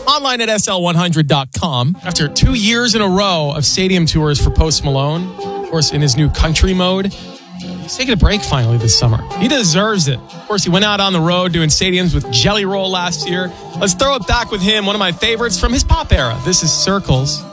online at SL100.com. After 2 years in a row of stadium tours for Post Malone, of course, in his new country mode, he's taking a break finally this summer. He deserves it. Of course, he went out on the road doing stadiums with Jelly Roll last year. Let's throw it back with him, one of my favorites from his pop era. This is Circles.